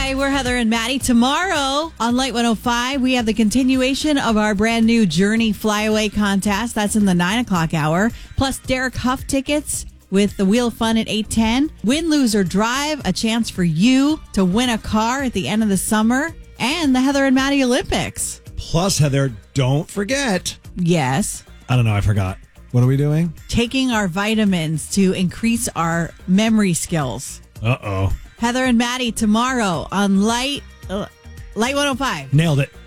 Hi, we're Heather and Maddie. Tomorrow on Light 105, we have the continuation of our brand new Journey Flyaway contest. That's in the 9 o'clock hour. Plus Derek Huff tickets with the Wheel of Fun at 8:10. Win, Lose, or Drive, a chance for you to win a car at the end of the summer. And the Heather and Maddie Olympics. Plus, Heather, don't forget. Yes. I don't know. I forgot. What are we doing? Taking our vitamins to increase our memory skills. Uh-oh. Heather and Maddie tomorrow on Light 105. Nailed it.